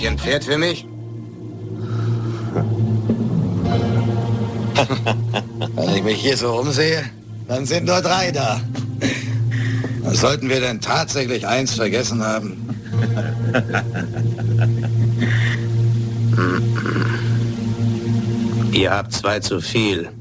Habt ihr ein Pferd für mich? Wenn ich mich hier so umsehe, dann sind nur 3 da. Sollten wir denn tatsächlich eins vergessen haben? Ihr habt 2 zu viel.